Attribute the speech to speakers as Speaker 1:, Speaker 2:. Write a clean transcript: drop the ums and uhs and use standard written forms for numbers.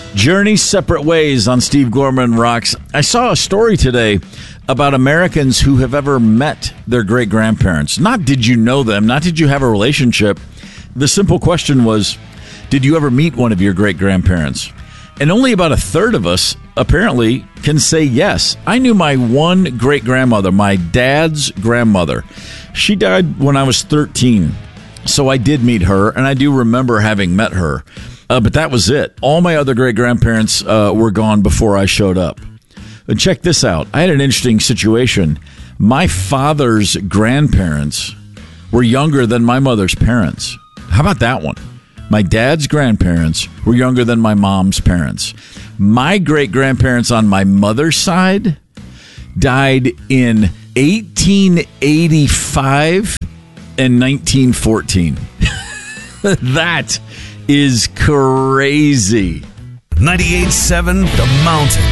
Speaker 1: Journey separate ways on Steve Gorman Rocks. I saw a story today about Americans who have ever met their great-grandparents. Not did you know them, not did you have a relationship. The simple question was, did you ever meet one of your great-grandparents? And only about a third of us, apparently, can say yes. I knew my one great-grandmother, my dad's grandmother. She died when I was 13, so I did meet her, and I do remember having met her. But that was it. All my other great-grandparents were gone before I showed up. And check this out. I had an interesting situation. My father's grandparents were younger than my mother's parents. How about that one? My dad's grandparents were younger than my mom's parents. My great-grandparents on my mother's side died in 1885 and 1914. That is crazy.
Speaker 2: 98.7 The Mountain.